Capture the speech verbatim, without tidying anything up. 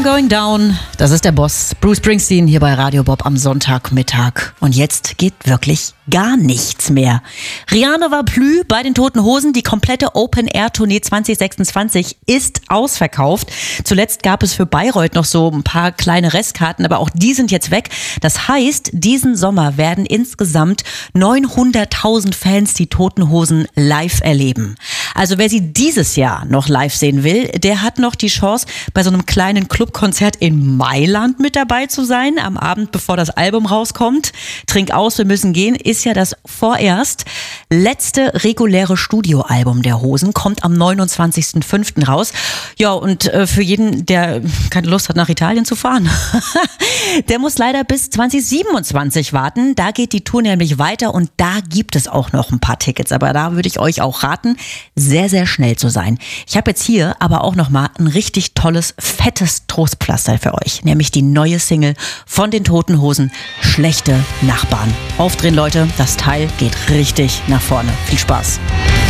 I'm going down. Das ist der Boss. Bruce Springsteen hier bei Radio Bob am Sonntagmittag. Und jetzt geht wirklich gar nichts mehr. Rien ne va plus bei den Toten Hosen. Die komplette Open-Air-Tournee zwanzig sechsundzwanzig ist ausverkauft. Zuletzt gab es für Bayreuth noch so ein paar kleine Restkarten, aber auch die sind jetzt weg. Das heißt, diesen Sommer werden insgesamt neunhunderttausend Fans die Toten Hosen live erleben. Also wer sie dieses Jahr noch live sehen will, der hat noch die Chance, bei so einem kleinen Clubkonzert in Mailand mit dabei zu sein, am Abend, bevor das Album rauskommt. Trink aus, wir müssen gehen, ist ja das vorerst letzte reguläre Studioalbum der Hosen, kommt am neunundzwanzigsten fünften raus. Ja, und äh, für jeden, der keine Lust hat, nach Italien zu fahren, der muss leider bis zwanzig siebenundzwanzig warten. Da geht die Tour nämlich weiter und da gibt es auch noch ein paar Tickets. Aber da würde ich euch auch raten, sehr, sehr schnell zu sein. Ich habe jetzt hier aber auch noch mal ein richtig tolles, fettes Trostpflaster für euch. Nämlich die neue Single von den Toten Hosen, Schlechte Nachbarn. Aufdrehen, Leute, das Teil geht richtig nach vorne. Viel Spaß.